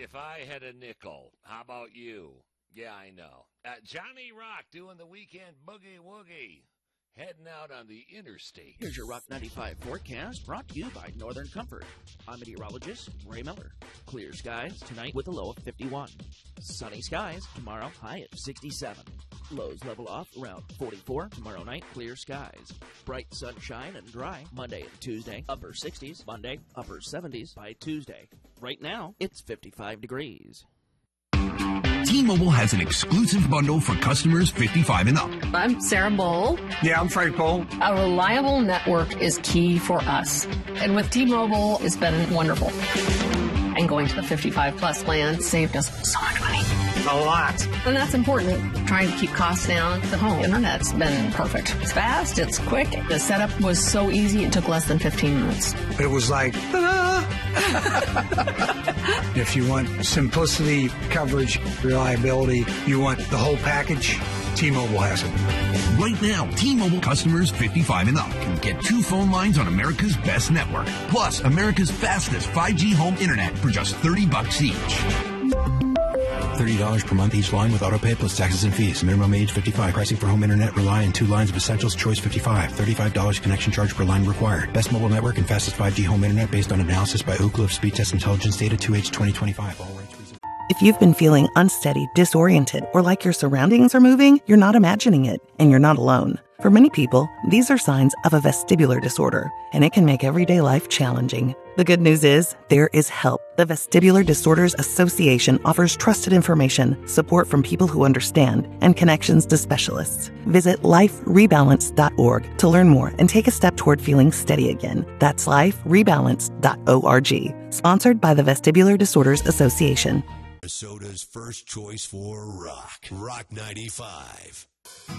if I had a nickel, how about you? Yeah, I know. Johnny Rock doing the weekend boogie woogie. Heading out on the interstate. Here's your Rock 95 forecast, brought to you by Northern Comfort. I'm meteorologist Ray Miller. Clear skies tonight with a low of 51. Sunny skies tomorrow, high at 67. Lows level off around 44 tomorrow night. Clear skies. Bright sunshine and dry Monday and Tuesday. Upper 60s Monday, upper 70s by Tuesday. Right now, it's 55 degrees. T-Mobile has an exclusive bundle for customers 55 and up. I'm Sarah Bowl. Yeah, I'm Frank Bowl. A reliable network is key for us. And with T-Mobile, it's been wonderful. And going to the 55-plus plan saved us so much money. A lot. And that's important. Trying to keep costs down. The home internet's been perfect. It's fast. It's quick. The setup was so easy. It took less than 15 minutes. It was like, ta-da! If you want simplicity, coverage, reliability, you want the whole package, T-Mobile has it. Right now, T-Mobile customers 55 and up can get 2 phone lines on America's best network, plus America's fastest 5G home internet for just $30 each. $30 per month each line with autopay plus taxes and fees. Minimum age 55. Pricing for home internet rely on 2 lines of Essentials. Choice 55. $35 connection charge per line required. Best mobile network and fastest 5G home internet based on analysis by Ookla of Speed Test Intelligence data 2H 2025. All rights reserved. If you've been feeling unsteady, disoriented, or like your surroundings are moving, you're not imagining it, and you're not alone. For many people, these are signs of a vestibular disorder, and it can make everyday life challenging. The good news is, there is help. The Vestibular Disorders Association offers trusted information, support from people who understand, and connections to specialists. Visit liferebalance.org to learn more and take a step toward feeling steady again. That's liferebalance.org. Sponsored by the Vestibular Disorders Association. Minnesota's first choice for rock. Rock 95.